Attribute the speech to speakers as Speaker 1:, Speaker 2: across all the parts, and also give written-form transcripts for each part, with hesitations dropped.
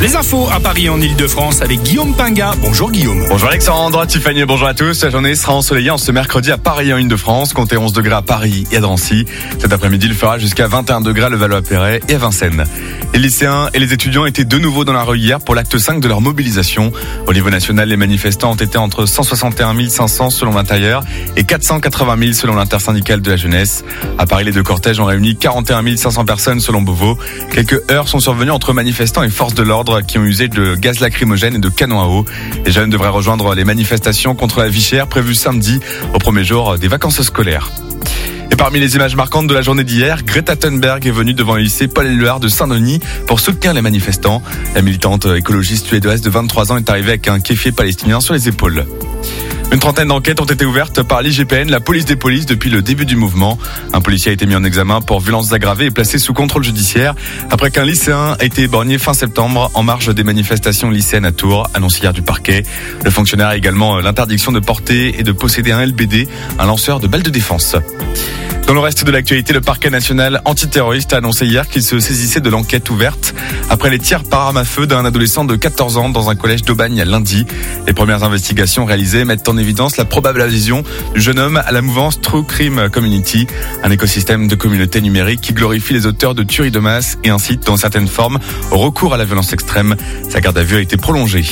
Speaker 1: Les infos à Paris en Ile-de-France avec Guillaume Pinga. Bonjour Guillaume.
Speaker 2: Bonjour Alexandre, Tiffany, bonjour à tous. La journée sera ensoleillée en ce mercredi à Paris en Ile-de-France. Comptez 11 degrés à Paris et à Drancy. Cet après-midi, il fera jusqu'à 21 degrés à Levallois-Perret et à Vincennes. Les lycéens et les étudiants étaient de nouveau dans la rue hier pour l'acte 5 de leur mobilisation. Au niveau national, les manifestants ont été entre 161 500 selon l'Intérieur et 480 000 selon l'Intersyndicale de la jeunesse. À Paris, les deux cortèges ont réuni 41 500 personnes selon Beauvau. Quelques heurts sont survenus entre manifestants et forces de l'ordre qui ont usé de gaz lacrymogène et de canons à eau. Les jeunes devraient rejoindre les manifestations contre la vie chère prévues samedi au premier jour des vacances scolaires. Et parmi les images marquantes de la journée d'hier, Greta Thunberg est venue devant le lycée Paul-Éluard de Saint-Denis pour soutenir les manifestants. La militante écologiste suédoise de 23 ans est arrivée avec un kéfier palestinien sur les épaules. Une trentaine d'enquêtes ont été ouvertes par l'IGPN, la police des polices, depuis le début du mouvement. Un policier a été mis en examen pour violences aggravées et placé sous contrôle judiciaire après qu'un lycéen a été éborgné fin septembre en marge des manifestations lycéennes à Tours, annoncé hier du parquet. Le fonctionnaire a également l'interdiction de porter et de posséder un LBD, un lanceur de balles de défense. Dans le reste de l'actualité, le parquet national antiterroriste a annoncé hier qu'il se saisissait de l'enquête ouverte après les tirs par arme à feu d'un adolescent de 14 ans dans un collège d'Aubagne lundi. Les premières investigations réalisées mettent en évidence la probable adhésion du jeune homme à la mouvance True Crime Community, un écosystème de communautés numériques qui glorifie les auteurs de tueries de masse et incite dans certaines formes au recours à la violence extrême. Sa garde à vue a été prolongée.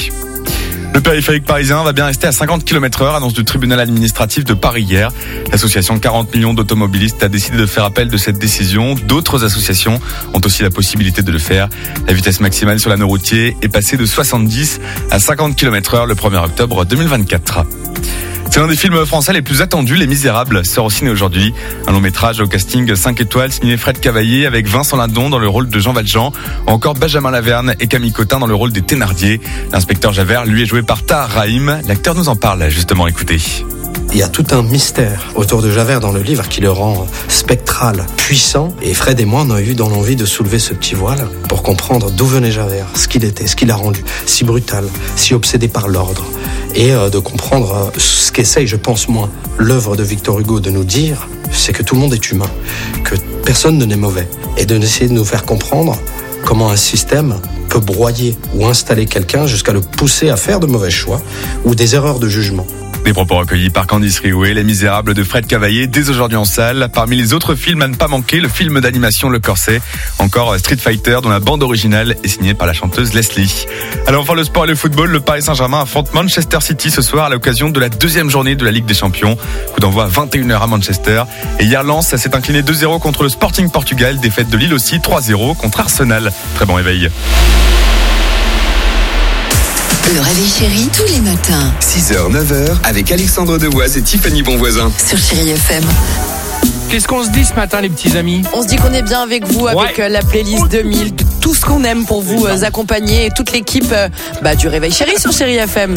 Speaker 2: Le périphérique parisien va bien rester à 50 km/h, annonce du tribunal administratif de Paris hier. L'association 40 millions d'automobilistes a décidé de faire appel de cette décision. D'autres associations ont aussi la possibilité de le faire. La vitesse maximale sur l'anneau routier est passée de 70 à 50 km/h le 1er octobre 2024. C'est l'un des films français les plus attendus, Les Misérables, sort au ciné aujourd'hui. Un long métrage au casting 5 étoiles signé Fred Cavaillé avec Vincent Lindon dans le rôle de Jean Valjean, ou encore Benjamin Laverne et Camille Cotin dans le rôle des Thénardier. L'inspecteur Javert, lui, est joué par Tahar Rahim. L'acteur nous en parle, justement, écoutez.
Speaker 3: Il y a tout un mystère autour de Javert dans le livre qui le rend spectral, puissant. Et Fred et moi, on a eu dans l'envie de soulever ce petit voile pour comprendre d'où venait Javert, ce qu'il était, ce qui l'a rendu si brutal, si obsédé par l'ordre. Et de comprendre ce qu'essaye, je pense moi, l'œuvre de Victor Hugo de nous dire, c'est que tout le monde est humain, que personne n'est mauvais. Et d'essayer de nous faire comprendre comment un système peut broyer ou installer quelqu'un jusqu'à le pousser à faire de mauvais choix ou des erreurs de jugement.
Speaker 2: Des propos recueillis par Candice Riouet, Les Misérables de Fred Cavaillé, dès aujourd'hui en salle. Parmi les autres films à ne pas manquer, le film d'animation Le Corset, encore Street Fighter, dont la bande originale est signée par la chanteuse Leslie. Alors enfin le sport et le football, le Paris Saint-Germain affronte Manchester City ce soir à l'occasion de la deuxième journée de la Ligue des Champions. Coup d'envoi à 21h à Manchester. Et hier, Lens s'est incliné 2-0 contre le Sporting Portugal, défaite de Lille aussi 3-0 contre Arsenal. Très bon réveil.
Speaker 4: Le réveil chéri, tous les matins.
Speaker 5: 6h, 9h, avec Alexandre Devoise et Tiffany Bonvoisin.
Speaker 4: Sur Chéri FM.
Speaker 1: Qu'est-ce qu'on se dit ce matin les petits amis ?
Speaker 6: On se dit qu'on est bien avec vous, avec la playlist 2000, tout ce qu'on aime pour vous accompagner et toute l'équipe du réveil chéri sur Chéri FM.